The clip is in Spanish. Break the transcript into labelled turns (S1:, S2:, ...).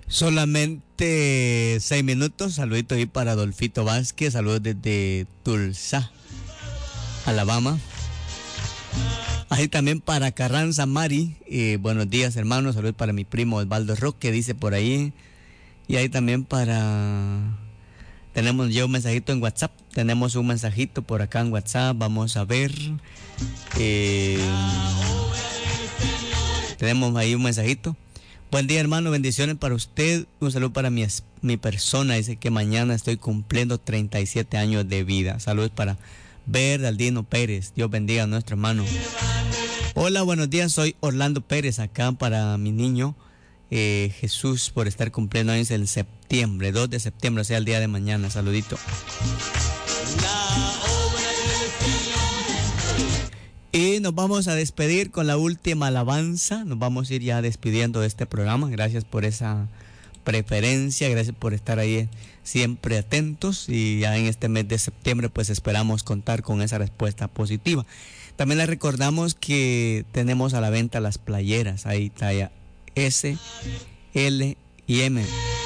S1: Solamente 6 minutos. Saluditos ahí para Adolfito Vázquez. Saludos desde Tulsa, Alabama. Ahí también para Carranza Mari. Buenos días, hermanos. Saludos para mi primo Osvaldo Roque, dice por ahí. Y ahí también tenemos ya un mensajito en WhatsApp. Tenemos un mensajito por acá en WhatsApp. Vamos a ver. Tenemos ahí un mensajito. Buen día, hermano, bendiciones para usted. Un saludo para mi persona. Dice que mañana estoy cumpliendo 37 años de vida. Saludos para Bernardino Pérez. Dios bendiga a nuestro hermano. Hola, buenos días. Soy Orlando Pérez, acá para mi niño Jesús, por estar cumpliendo años en septiembre, 2 de septiembre, o sea, el día de mañana. Saludito. Y nos vamos a despedir con la última alabanza. Nos vamos a ir ya despidiendo de este programa. Gracias por esa preferencia, gracias por estar ahí siempre atentos. Y ya en este mes de septiembre pues esperamos contar con esa respuesta positiva. También les recordamos que tenemos a la venta las playeras. Ahí talla S, L y M.